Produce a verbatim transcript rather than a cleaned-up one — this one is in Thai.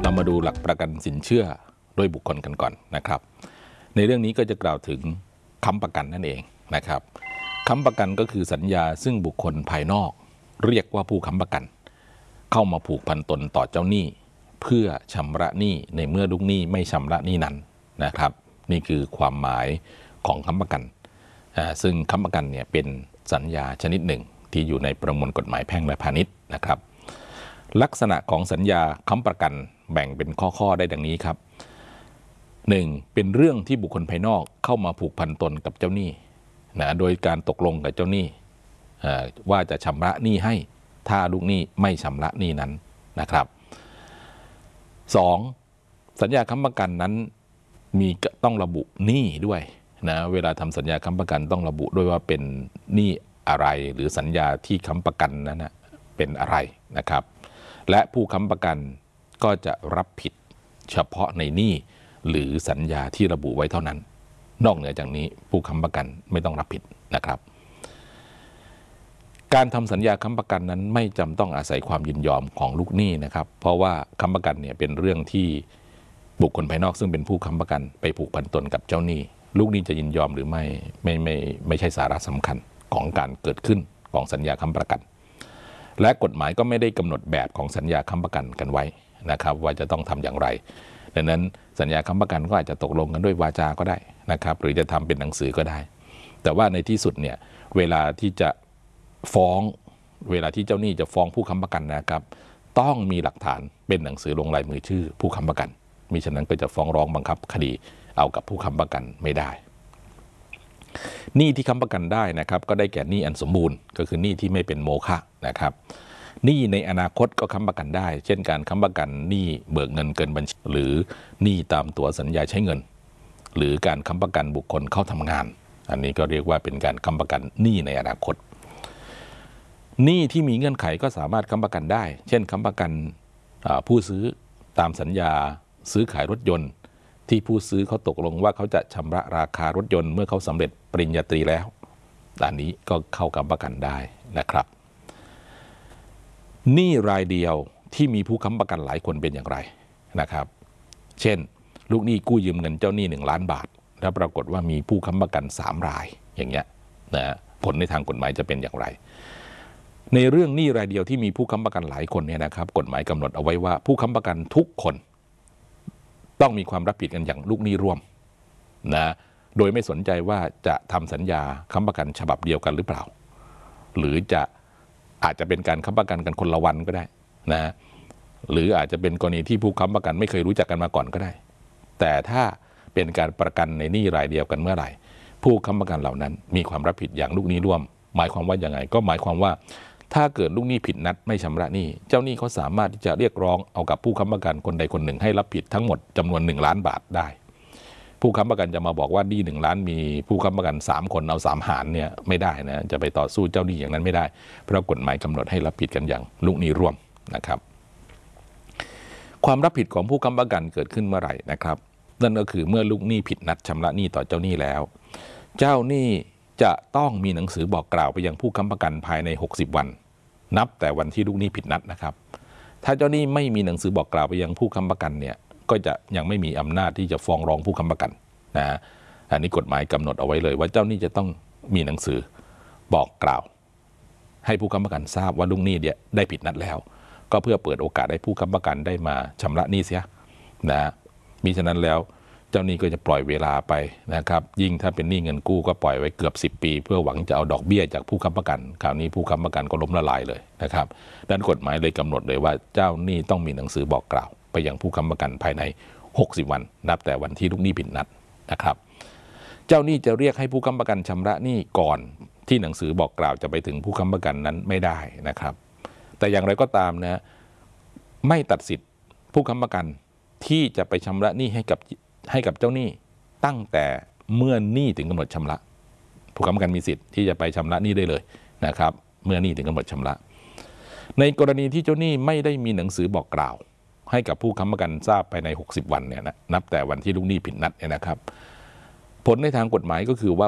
เรามาดูหลักประกันสินเชื่อโดยบุคคลกันก่อนนะครับในเรื่องนี้ก็จะกล่าวถึงค้ำประกันนั่นเองนะครับค้ำประกันก็คือสัญญาซึ่งบุคคลภายนอกเรียกว่าผู้ค้ำประกันเข้ามาผูกพันตนต่อเจ้าหนี้เพื่อชำระหนี้ในเมื่อลูกหนี้ไม่ชำระหนี้นั้นนะครับนี่คือความหมายของค้ำประกันซึ่งค้ำประกันเนี่ยเป็นสัญญาชนิดหนึ่งที่อยู่ในประมวลกฎหมายแพ่งและพาณิชย์นะครับลักษณะของสัญญาค้ำประกันแบ่งเป็นข้อๆได้ดังนี้ครับหนึ่งเป็นเรื่องที่บุคคลภายนอกเข้ามาผูกพันตนกับเจ้าหนี้นะโดยการตกลงกับเจ้าหนี้ว่าจะชำระหนี้ให้ถ้าลูกหนี้ไม่ชำระหนี้นั้นนะครับสองสัญญาค้ำประกันนั้นมีต้องระบุหนี้ด้วยนะเวลาทำสัญญาค้ำประกันต้องระบุด้วยว่าเป็นหนี้อะไรหรือสัญญาที่ค้ำประกันนั้นนะเป็นอะไรนะครับและผู้ค้ำประกันก็จะรับผิดเฉพาะในหนี้หรือสัญญาที่ระบุไว้เท่านั้นนอกเหนือจากนี้ผู้ค้ำประกันไม่ต้องรับผิดนะครับการทำสัญญาค้ำประกันนั้นไม่จำต้องอาศัยความยินยอมของลูกหนี้นะครับเพราะว่าค้ำประกันเนี่ยเป็นเรื่องที่บุคคลภายนอกซึ่งเป็นผู้ค้ำประกันไปผูกพันตนกับเจ้าหนี้ลูกหนี้จะยินยอมหรือไม่ไม่ไม่ไม่ใช่สาระสำคัญของการเกิดขึ้นของสัญญาค้ำประกันและกฎหมายก็ไม่ได้กำหนดแบบของสัญญาค้ำประกันกันไว้นะครับว่าจะต้องทำอย่างไรดังนั้นสัญญาค้ำประกันก็อาจจะตกลงกันด้วยวาจาก็ได้นะครับหรือจะทำเป็นหนังสือก็ได้แต่ว่าในที่สุดเนี่ยเวลาที่จะฟ้องเวลาที่เจ้าหนี้จะฟ้องผู้ค้ำประกันนะครับต้องมีหลักฐานเป็นหนังสือลงลายมือชื่อผู้ค้ำประกันมิฉะนั้นก็จะฟ้องร้องบังคับคดีเอากับผู้ค้ำประกันไม่ได้หนี้ที่ค้ำประกันได้นะครับก็ได้แก่หนี้อันสมบูรณ์ก็คือหนี้ที่ไม่เป็นโมฆะนะครับหนี้ในอนาคตก็ค้ำประกันได้เช่นการค้ำประกันหนี้เบิกเงินเกินบัญชีหรือหนี้ตามตัวสัญญาใช้เงินหรือการค้ำประกันบุคคลเข้าทำงานอันนี้ก็เรียกว่าเป็นการค้ำประกันหนี้ในอนาคตหนี้ที่มีเงื่อนไขก็สามารถค้ำประกันได้เช่นค้ำประกันผู้ซื้อตามสัญญาซื้อขายรถยนต์ที่ผู้ซื้อเขาตกลงว่าเขาจะชำระราคารถยนต์เมื่อเขาสำเร็จปริญญาตรีแล้วอันนี้ก็เข้าค้ำประกันได้นะครับหนี้รายเดียวที่มีผู้ค้ำประกันหลายคนเป็นอย่างไรนะครับเช่นลูกหนี้กู้ยืมเงินเจ้าหนี้หนึ่งล้านบาทแล้วปรากฏว่ามีผู้ค้ำประกันสามรายอย่างเงี้ยนะผลในทางกฎหมายจะเป็นอย่างไรในเรื่องหนี้รายเดียวที่มีผู้ค้ำประกันหลายคนเนี่ยนะครับกฎหมายกำหนดเอาไว้ว่าผู้ค้ำประกันทุกคนต้องมีความรับผิดกันอย่างลูกหนี้ร่วมนะโดยไม่สนใจว่าจะทำสัญญาค้ำประกันฉบับเดียวกันหรือเปล่าหรือจะอาจจะเป็นการค้ำประกันกันคนละวันก็ได้นะหรืออาจจะเป็นกรณีที่ผู้ค้ำประกันไม่เคยรู้จักกันมาก่อนก็ได้แต่ถ้าเป็นการประกันในหนี้รายเดียวกันเมื่อไหร่ผู้ค้ำประกันเหล่านั้นมีความรับผิดอย่างลูกหนี้ร่วมหมายความว่าอย่างไงก็หมายความว่าถ้าเกิดลูกหนี้ผิดนัดไม่ชำระหนี้เจ้าหนี้เขาสามารถที่จะเรียกร้องเอากับผู้ค้ำประกันคนใดคนหนึ่งให้รับผิดทั้งหมดจำนวนหนึ่งล้านบาทได้ผู้ค้ำประกันจะมาบอกว่าหนี้หนึ่งล้านมีผู้ค้ำประกันสามคนเอาสามหารเนี่ยไม่ได้นะจะไปต่อสู้เจ้าหนี้อย่างนั้นไม่ได้เพราะกฎหมายกำหนดให้รับผิดกันอย่างลูกหนี้ร่วมนะครับความรับผิดของผู้ค้ำประกันเกิดขึ้นเมื่อไหร่นะครับนั่นก็คือเมื่อลูกหนี้ผิดนัดชำระหนี้ต่อเจ้าหนี้แล้วเจ้าหนี้จะต้องมีหนังสือบอกกล่าวไปยังผู้ค้ำประกันภายในหกสิบวันนับแต่วันที่ลูกหนี้ผิดนัดนะครับถ้าเจ้าหนี้ไม่มีหนังสือบอกกล่าวไปยังผู้ค้ำประกันเนี่ยก็จะยังไม่มีอำนาจที่จะฟ้องร้องผู้ค้ำประกันนะอันนี้กฎหมายกำหนดเอาไว้เลยว่าเจ้าหนี้จะต้องมีหนังสือบอกกล่าวให้ผู้ค้ำประกันทราบว่าลูกหนี้เนี่ยได้ผิดนัดแล้วก็เพื่อเปิดโอกาสให้ผู้ค้ำประกันได้มาชำระหนี้เสียนะมิฉะนั้นแล้วเจ้าหนี้ก็จะปล่อยเวลาไปนะครับยิ่งถ้าเป็นหนี้เงินกู้ก็ปล่อยไว้เกือบสิบปีเพื่อหวังจะเอาดอกเบี้ยจากผู้ค้ำประกันคราวนี้ผู้ค้ำประกันก็ล้มละลายเลยนะครับดังนั้นกฎหมายเลยกำหนดเลยว่าเจ้าหนี้ต้องมีหนังสือบอกกล่าวไปยังผู้ค้ำประกันภายในหกสิบวันนับแต่วันที่ลูกหนี้ผิดนัดนะครับเจ้าหนี้จะเรียกให้ผู้ค้ำประกันชำระหนี้ก่อนที่หนังสือบอกกล่าวจะไปถึงผู้ค้ำประกันนั้นไม่ได้นะครับแต่อย่างไรก็ตามนะไม่ตัดสิทธิ์ผู้ค้ำประกันที่จะไปชำระหนี้ให้กับให้กับเจ้าหนี้ตั้งแต่เมื่อหนี้ถึงกำหนดชำระผู้ค้ำประกันมีสิทธิ์ที่จะไปชำระหนี้ได้เลยนะครับเมื่อหนี้ถึงกำหนดชำระในกรณีที่เจ้าหนี้ไม่ได้มีหนังสือบอกกล่าวให้กับผู้ค้ำประกันทราบภายในหกสิบวันเนี่ยนะนับแต่วันที่ลูกหนี้ผิดนัดเนี่ยนะครับผลในทางกฎหมายก็คือว่า